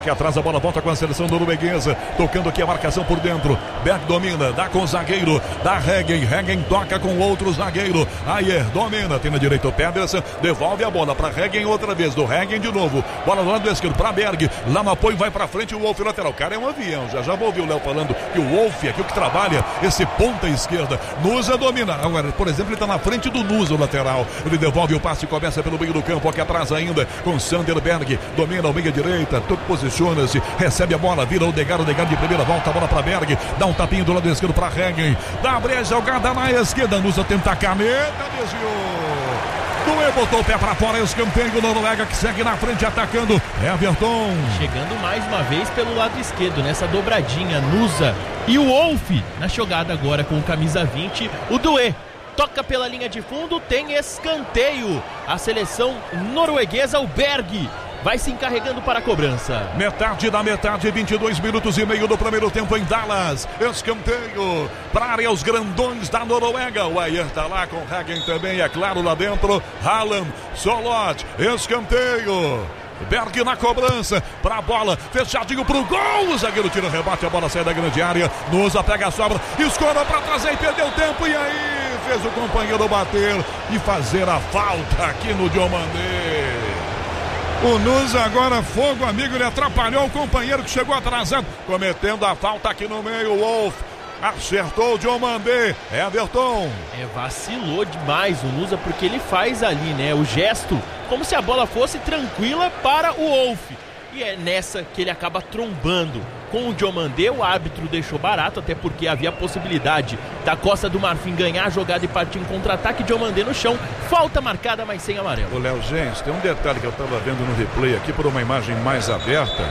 Que atrás a bola volta com a seleção norueguesa, tocando aqui a marcação por dentro. Berg domina, dá com o zagueiro, dá Heggen, Heggen toca com outro zagueiro. Ayer domina, tem na direita o Pedersen, devolve a bola para Heggen outra vez, do Heggen de novo. Bola do lado esquerdo para Berg, lá no apoio vai para frente o Wolf lateral. O cara é um avião, já vou ouvir o Léo falando que o Wolf é aqui o que trabalha, esse ponta esquerda. Nusa domina, agora por exemplo ele está na frente do Nusa, o lateral. Ele devolve o passe e começa pelo meio do campo, aqui atrás ainda com Sanderberg, domina o meia direita, todo posiciona-se, recebe a bola, vira o Degar de primeira, volta a bola para Berg, dá um tapinho do lado esquerdo para Heggen, dá a brecha, jogada na esquerda, Nusa tenta a caneta, desviou. Duê botou o pé para fora, escanteio, Noruega que segue na frente atacando, Everton. Chegando mais uma vez pelo lado esquerdo, nessa dobradinha, Nusa e o Wolf na jogada agora com o camisa 20, o Duê. Toca pela linha de fundo, tem escanteio. A seleção norueguesa, o Berg, vai se encarregando para a cobrança. Metade da metade, 22 minutos e meio do primeiro tempo em Dallas. Escanteio para a área, os grandões da Noruega. O Ayer está lá com Heggen também, é claro, lá dentro. Haaland, Solot, escanteio. Berg na cobrança, para a bola, fechadinho pro gol. O zagueiro tira o rebate, a bola sai da grande área. Nusa pega a sobra, escora para trazer e perdeu tempo. E aí fez o companheiro bater e fazer a falta aqui no Diomandé. O Nusa agora fogo amigo, ele atrapalhou o companheiro que chegou atrasado, cometendo a falta aqui no meio. O Wolf acertou o Diomandé, Everton. Vacilou demais o Nusa, porque ele faz ali, né, o gesto, como se a bola fosse tranquila para o Wolf. E é nessa que ele acaba trombando com o Diomandé. O árbitro deixou barato, até porque havia a possibilidade da Costa do Marfim ganhar a jogada e partir em contra-ataque. Diomandé no chão, falta marcada, mas sem amarelo. Ô Léo, gente, tem um detalhe que eu estava vendo no replay aqui por uma imagem mais aberta.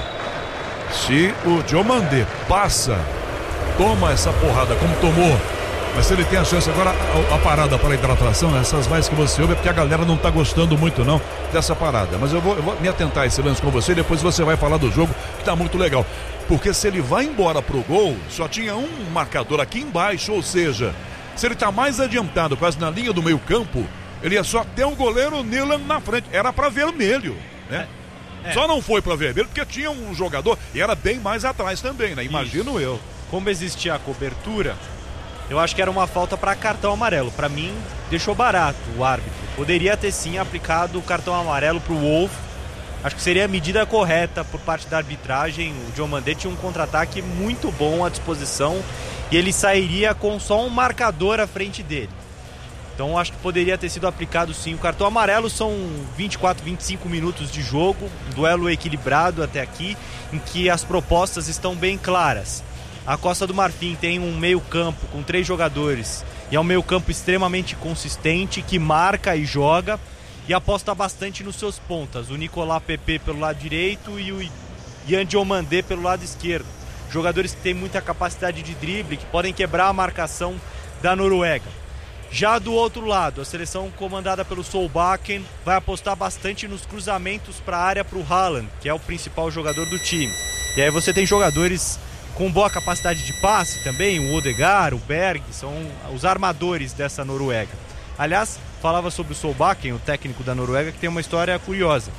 Se o Diomandé passa, toma essa porrada como tomou, mas se ele tem a chance agora, a parada para a hidratação, essas vaias que você ouve é porque a galera não está gostando muito não dessa parada, mas eu vou me atentar a esse lance com você e depois você vai falar do jogo, que está muito legal, porque se ele vai embora pro gol, só tinha um marcador aqui embaixo, ou seja, se ele está mais adiantado, quase na linha do meio campo, ele ia só ter um goleiro Nilan na frente, era para vermelho, né? Só não foi para vermelho porque tinha um jogador e era bem mais atrás também, né? Imagino eu. Como existia a cobertura, eu acho que era uma falta para cartão amarelo. Para mim, deixou barato o árbitro. Poderia ter sim aplicado o cartão amarelo para o Wolf. Acho que seria a medida correta por parte da arbitragem. O Diomandé tinha um contra-ataque muito bom à disposição e ele sairia com só um marcador à frente dele. Então acho que poderia ter sido aplicado sim o cartão amarelo. São 24, 25 minutos de jogo, um duelo equilibrado até aqui, em que as propostas estão bem claras. A Costa do Marfim tem um meio-campo com 3 jogadores e é um meio-campo extremamente consistente, que marca e joga e aposta bastante nos seus pontas. O Nicolas Pepe pelo lado direito e o Yan Diomandé pelo lado esquerdo. Jogadores que têm muita capacidade de drible, que podem quebrar a marcação da Noruega. Já do outro lado, a seleção comandada pelo Solbakken vai apostar bastante nos cruzamentos para a área para o Haaland, que é o principal jogador do time. E aí você tem jogadores com boa capacidade de passe também, o Odegaard, o Berg, são os armadores dessa Noruega. Aliás, falava sobre o Solbakken, o técnico da Noruega, que tem uma história curiosa.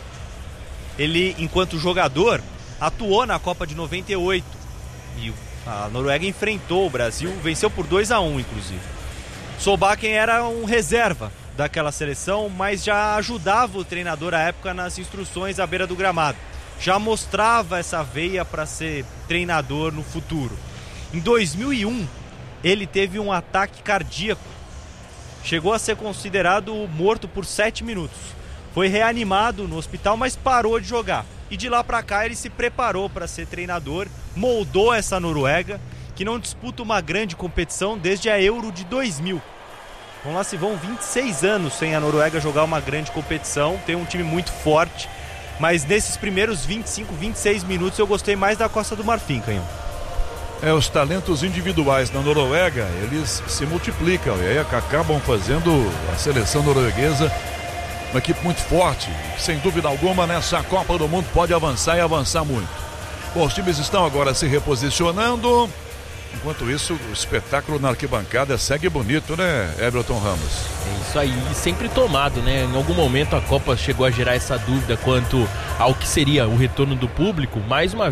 Ele, enquanto jogador, atuou na Copa de 98 e a Noruega enfrentou o Brasil, venceu por 2-1 inclusive. Solbakken era um reserva daquela seleção, mas já ajudava o treinador à época nas instruções à beira do gramado. Já mostrava essa veia para ser treinador no futuro. Em 2001, ele teve um ataque cardíaco. Chegou a ser considerado morto por 7 minutos. Foi reanimado no hospital, mas parou de jogar. E de lá para cá ele se preparou para ser treinador, moldou essa Noruega, que não disputa uma grande competição desde a Euro de 2000. Vamos lá, se vão 26 anos sem a Noruega jogar uma grande competição, tem um time muito forte, mas nesses primeiros 25, 26 minutos eu gostei mais da Costa do Marfim, Canhão. Os talentos individuais na Noruega, eles se multiplicam e aí acabam fazendo a seleção norueguesa uma equipe muito forte, que sem dúvida alguma nessa Copa do Mundo pode avançar e avançar muito. Bom, os times estão agora se reposicionando Enquanto isso, o espetáculo na arquibancada segue bonito, né, Everton Ramos? É isso aí, e sempre tomado, né? Em algum momento a Copa chegou a gerar essa dúvida quanto ao que seria o retorno do público. Mais uma